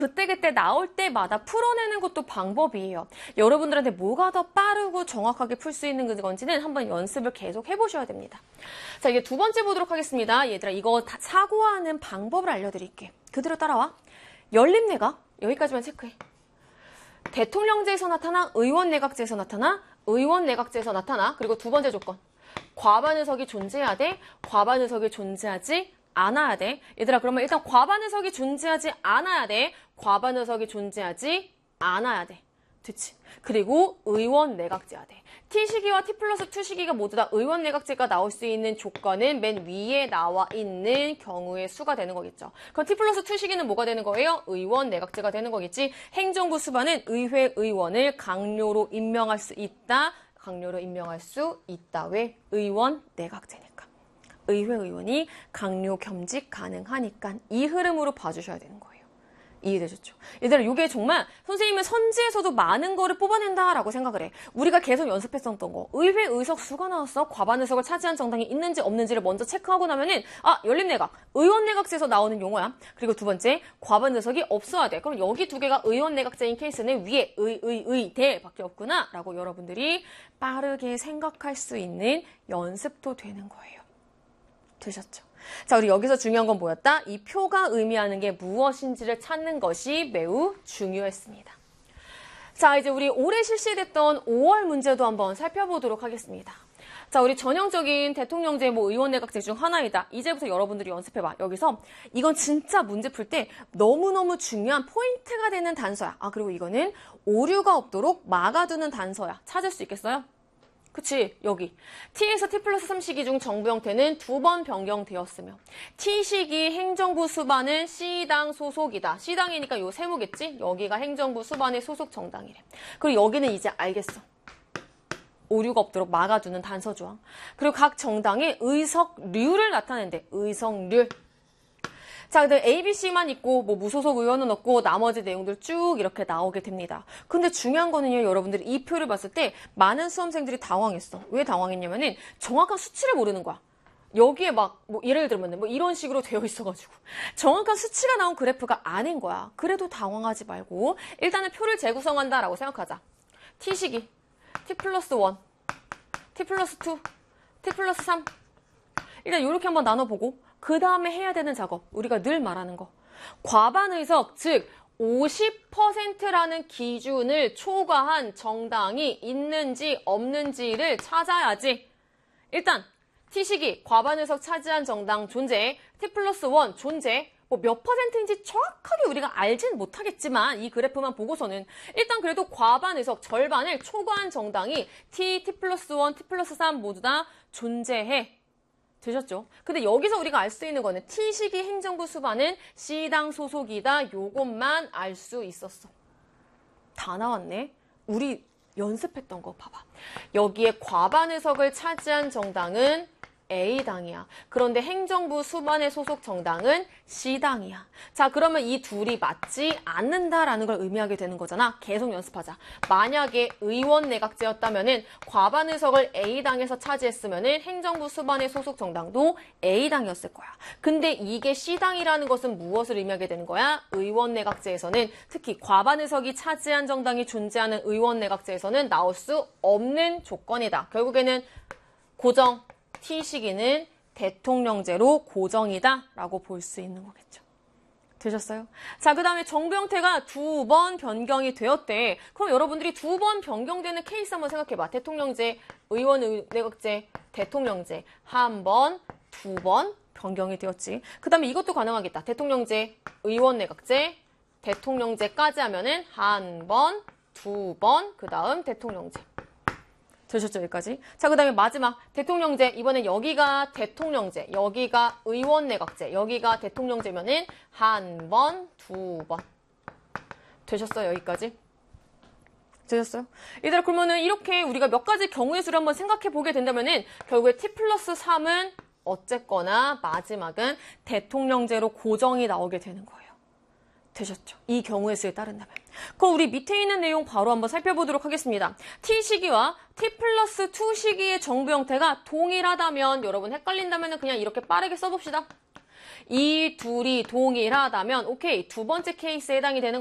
그때그때 나올 때마다 풀어내는 것도 방법이에요. 여러분들한테 뭐가 더 빠르고 정확하게 풀 수 있는 건지는 한번 연습을 계속 해보셔야 됩니다. 자, 이게 두 번째 보도록 하겠습니다. 얘들아, 이거 다 사고하는 방법을 알려드릴게. 그대로 따라와. 연립내각, 여기까지만 체크해. 대통령제에서 나타나, 의원내각제에서 나타나, 의원내각제에서 나타나. 그리고 두 번째 조건. 과반의석이 존재해야 돼. 과반의석이 존재하지 않아야 돼. 얘들아, 그러면 일단 과반의석이 존재하지 않아야 돼. 과반의석이 존재하지 않아야 돼. 됐지? 그리고 의원 내각제야 돼. T시기와 T+2 시기가 모두 다 의원 내각제가 나올 수 있는 조건은 맨 위에 나와 있는 경우의 수가 되는 거겠죠. 그럼 T+2 시기는 뭐가 되는 거예요? 의원 내각제가 되는 거겠지. 행정부 수반은 의회 의원을 강요로 임명할 수 있다. 강요로 임명할 수 있다. 왜? 의원 내각제니까. 의회 의원이 강요 겸직 가능하니까 이 흐름으로 봐주셔야 되는 거예요. 이해되셨죠? 얘들아, 이게 정말 선생님은 선지에서도 많은 거를 뽑아낸다라고 생각을 해. 우리가 계속 연습했었던 거. 의회 의석 수가 나왔어. 과반 의석을 차지한 정당이 있는지 없는지를 먼저 체크하고 나면은 연립내각, 의원내각제에서 나오는 용어야. 그리고 두 번째, 과반 의석이 없어야 돼. 그럼 여기 두 개가 의원내각제인 케이스는 위에 대 밖에 없구나 라고 여러분들이 빠르게 생각할 수 있는 연습도 되는 거예요. 되셨죠? 자, 우리 여기서 중요한 건 뭐였다? 이 표가 의미하는 게 무엇인지를 찾는 것이 매우 중요했습니다. 자, 이제 우리 올해 실시됐던 5월 문제도 한번 살펴보도록 하겠습니다. 자, 우리 전형적인 대통령제, 의원내각제 중 하나이다. 이제부터 여러분들이 연습해봐. 여기서 이건 진짜 문제 풀 때 너무너무 중요한 포인트가 되는 단서야. 그리고 이거는 오류가 없도록 막아두는 단서야. 찾을 수 있겠어요? 그치, 여기. T에서 T+3 시기 중 정부 형태는 2번 변경되었으며 T시기 행정부 수반은 C당 소속이다. C당이니까 요 세모겠지? 여기가 행정부 수반의 소속 정당이래. 그리고 여기는 이제 알겠어. 오류가 없도록 막아두는 단서 조항. 그리고 각 정당의 의석률을 나타낸대. 의석률. 자, 근데 ABC만 있고 무소속 의원은 없고 나머지 내용들 쭉 이렇게 나오게 됩니다. 근데 중요한 거는요, 여러분들이 이 표를 봤을 때 많은 수험생들이 당황했어. 왜 당황했냐면은 정확한 수치를 모르는 거야. 여기에 예를 들면 이런 식으로 되어 있어가지고 정확한 수치가 나온 그래프가 아닌 거야. 그래도 당황하지 말고 일단은 표를 재구성한다라고 생각하자. T시기, T+1, T+2, T+3 일단 이렇게 한번 나눠보고 그 다음에 해야 되는 작업, 우리가 늘 말하는 거. 과반 의석, 즉 50%라는 기준을 초과한 정당이 있는지 없는지를 찾아야지. 일단 T시기 과반 의석 차지한 정당 존재, T+1 존재, 몇 %인지 정확하게 우리가 알진 못하겠지만 이 그래프만 보고서는 일단 그래도 과반 의석 절반을 초과한 정당이 T+1, T+3 모두 다 존재해. 되셨죠? 근데 여기서 우리가 알 수 있는 거는 T시기 행정부 수반은 C당 소속이다. 요것만 알 수 있었어. 다 나왔네. 우리 연습했던 거 봐봐. 여기에 과반 의석을 차지한 정당은 A당이야. 그런데 행정부 수반의 소속 정당은 C당이야. 자, 그러면 이 둘이 맞지 않는다라는 걸 의미하게 되는 거잖아. 계속 연습하자. 만약에 의원 내각제였다면은 과반 의석을 A당에서 차지했으면은 행정부 수반의 소속 정당도 A당이었을 거야. 근데 이게 C당이라는 것은 무엇을 의미하게 되는 거야? 의원 내각제에서는 특히 과반 의석이 차지한 정당이 존재하는 의원 내각제에서는 나올 수 없는 조건이다. 결국에는 고정. T시기는 대통령제로 고정이다 라고 볼 수 있는 거겠죠. 되셨어요? 자, 그 다음에 정부 형태가 2번 변경이 되었대. 그럼 여러분들이 2번 변경되는 케이스 한번 생각해봐. 대통령제, 의원 내각제, 대통령제. 한 번, 2번 변경이 되었지. 그 다음에 이것도 가능하겠다. 대통령제, 의원 내각제, 대통령제까지 하면은 한 번, 2번, 그 다음 대통령제. 되셨죠, 여기까지? 자, 그 다음에 마지막 대통령제. 이번엔 여기가 대통령제, 여기가 의원내각제, 여기가 대통령제면은 한 번, 2번. 되셨어요, 여기까지? 되셨어요? 얘들아, 그러면은 이렇게 우리가 몇 가지 경우의 수를 한번 생각해 보게 된다면은 결국에 T+3은 어쨌거나 마지막은 대통령제로 고정이 나오게 되는 거예요. 되셨죠? 이 경우의 수에 따른다면. 그럼 우리 밑에 있는 내용 바로 한번 살펴보도록 하겠습니다. T시기와 T+2 시기의 정부 형태가 동일하다면, 여러분 헷갈린다면 그냥 이렇게 빠르게 써봅시다. 이 둘이 동일하다면 오케이, 두 번째 케이스에 해당이 되는